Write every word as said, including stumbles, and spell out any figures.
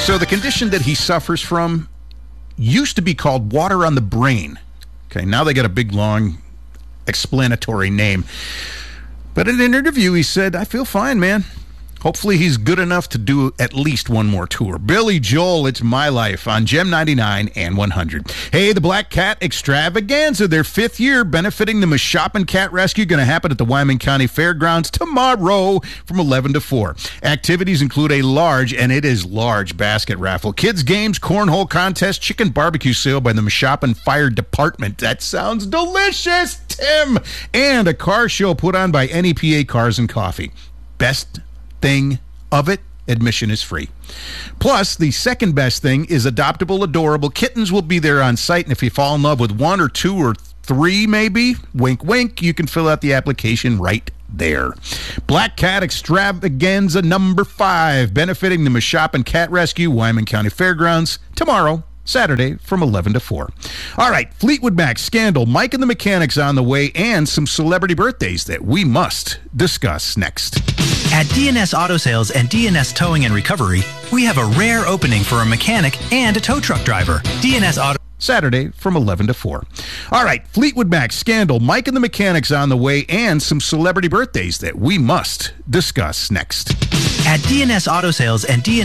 So the condition that he suffers from used to be called water on the brain. Okay, now they got a big, long, explanatory name. But in an interview, he said, I feel fine, man. Hopefully he's good enough to do at least one more tour. Billy Joel, It's My Life on Gem ninety-nine and one hundred. Hey, the Black Cat Extravaganza, their fifth year benefiting the Mashopin Cat Rescue, going to happen at the Wyoming County Fairgrounds tomorrow from eleven to four. Activities include a large, and it is large, basket raffle, kids games, cornhole contest, chicken barbecue sale by the Mashopin Fire Department. That sounds delicious, Tim! And a car show put on by N E P A Cars and Coffee. Best thing of it, admission is free. Plus, the second best thing is adoptable, adorable kittens will be there on site, and if you fall in love with one or two or three, maybe, wink, wink, you can fill out the application right there. Black Cat Extravaganza number five, benefiting the Mashopin Cat Rescue, Wyoming County Fairgrounds, tomorrow, Saturday from eleven to four. All right, Fleetwood Mac, Scandal, Mike and the Mechanics on the way, and some celebrity birthdays that we must discuss next. At D N S Auto Sales and D N S Towing and Recovery, we have a rare opening for a mechanic and a tow truck driver. D N S Auto... Saturday from eleven to four. All right, Fleetwood Mac, Scandal, Mike and the Mechanics on the way, and some celebrity birthdays that we must discuss next. At D N S Auto Sales and D N S